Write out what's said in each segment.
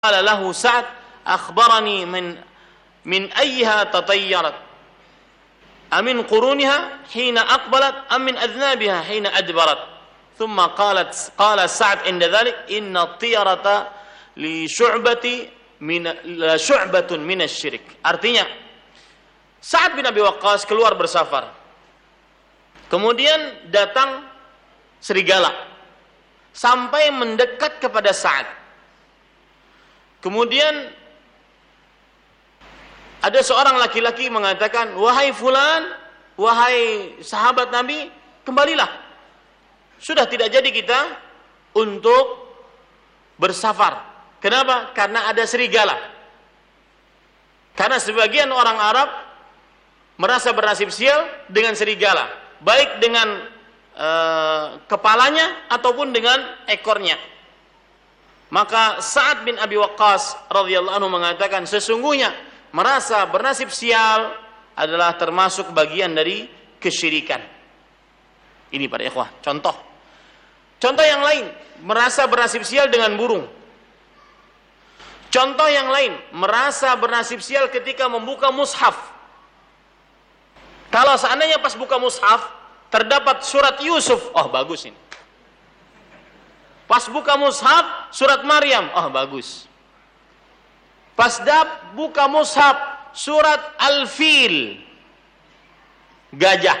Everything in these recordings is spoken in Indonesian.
qala lahu Sa'd akhbarani min ayyiha tatayyarat amin quruniha hina aqbalat am min adnabiha hina adbarat thumma qala Sa'd inda dhalik inna tiyarata li syu'batun min asy-syirik. Artinya Sa'ad bin Abi Waqqas keluar bersafar, kemudian datang serigala sampai mendekat kepada Sa'ad. Kemudian ada seorang laki-laki mengatakan, wahai fulan, wahai sahabat Nabi, kembalilah. Sudah tidak jadi kita untuk bersafar. Kenapa? Karena ada serigala. Karena sebagian orang Arab merasa bernasib sial dengan serigala, baik dengan kepalanya ataupun dengan ekornya. Maka Sa'ad bin Abi Waqqas radhiyallahu anhu mengatakan, sesungguhnya merasa bernasib sial adalah termasuk bagian dari kesyirikan. Ini para ikhwah, contoh yang lain, merasa bernasib sial dengan burung. Contoh yang lain, merasa bernasib sial ketika membuka mushaf. Kalau seandainya pas buka mushaf terdapat surat Yusuf, oh bagus ini. Pas buka mushaf surat Maryam, oh bagus. Pas buka mushaf surat Al-Fil, gajah.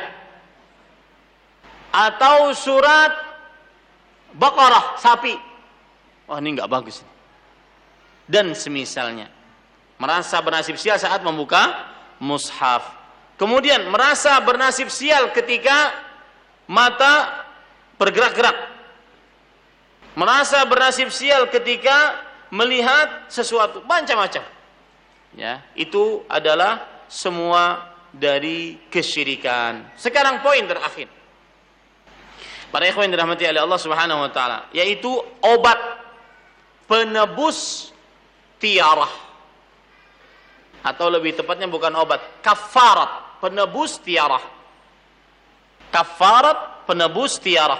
Atau surat Baqarah, sapi. Oh ini enggak bagus ini. Dan semisalnya. Merasa bernasib sial saat membuka mushaf. Kemudian merasa bernasib sial ketika mata bergerak-gerak. Merasa bernasib sial ketika melihat sesuatu, macam-macam. Ya, itu adalah semua dari kesyirikan. Sekarang poin terakhir. Para ikhwan yang dirahmati oleh Allah Subhanahu wa taala, yaitu obat penebus tiarah. Atau lebih tepatnya bukan obat, kafarat, penebus tiarah. Kafarat, penebus tiarah.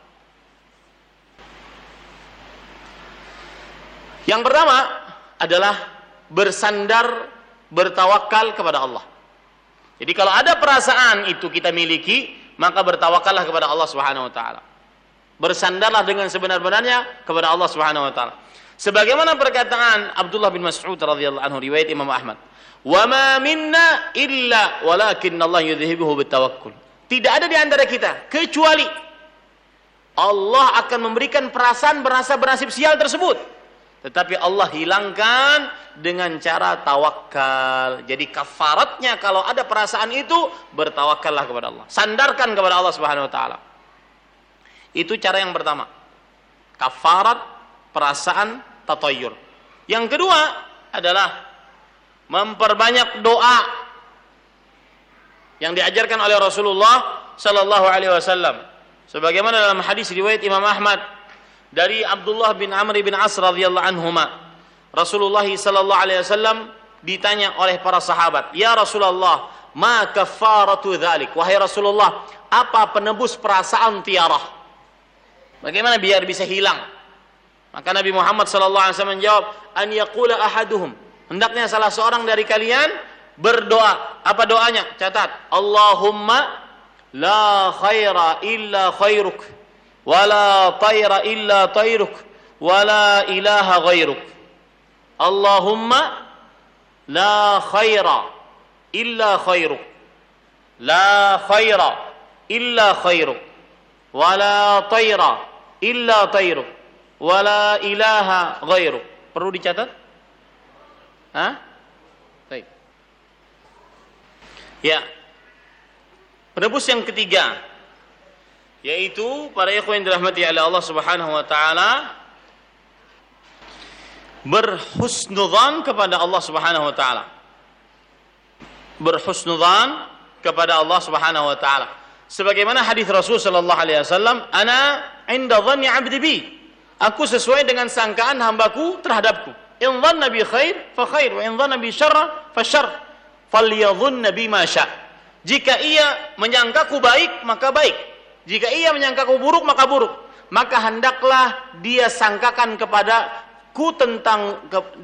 Yang pertama adalah bersandar, bertawakal kepada Allah. Jadi kalau ada perasaan itu kita miliki, maka bertawakallah kepada Allah Subhanahu wa taala. Bersandarlah dengan sebenar-benarnya kepada Allah Subhanahu wa taala. Sebagaimana perkataan Abdullah bin Mas'ud radhiyallahu anhu riwayat Imam Ahmad, "Wa ma minna illa walakinna Allah yudhibuhu bitawakkul." Tidak ada di antara kita kecuali Allah akan memberikan perasaan bernasib sial tersebut. Tetapi Allah hilangkan dengan cara tawakal. Jadi kafaratnya kalau ada perasaan itu, bertawakallah kepada Allah. Sandarkan kepada Allah Subhanahu wa taala. Itu cara yang pertama. Kafarat perasaan tatayyur. Yang kedua adalah memperbanyak doa yang diajarkan oleh Rasulullah sallallahu alaihi wasallam. Sebagaimana dalam hadis riwayat Imam Ahmad dari Abdullah bin Amr bin As radhiyallahu anhuma, Rasulullah sallallahu alaihi wasallam ditanya oleh para sahabat, "Ya Rasulullah, ma kafaratu dzalik?" Wahai Rasulullah, apa penebus perasaan tiarah? Bagaimana biar bisa hilang? Maka Nabi Muhammad sallallahu alaihi wasallam menjawab, "An yaqula ahaduhum." Hendaknya salah seorang dari kalian berdoa. Apa doanya? Catat. Allahumma la khaira illa khairuk, wala tayra illa tayruk, wala ilaha ghairuk. Allahumma la khaira illa khairuk, la khaira illa khairuk, wala tayra illa tayruk, wala ilaha ghairuk. Perlu dicatat? Hah? Baik. Ya. Penebus yang ketiga, yaitu para ikhwan yang dirahmati oleh Allah Subhanahu wa taala, berhusnudzan kepada Allah Subhanahu wa taala. Berhusnudzan kepada Allah Subhanahu wa taala. Sebagaimana hadis Rasul sallallahu alaihi wasallam, "Ana 'inda dhanni 'abdi bi." Aku sesuai dengan sangkaan hambaku terhadapku. In dhanna bi khair fa khair, wa in dhanna bi syarr fa syarr. Falyadhunna bima sya'. Jika ia menyangkaku baik, maka baik. Jika ia menyangkaku buruk, maka buruk. Maka hendaklah dia sangkakan kepadaku ku tentang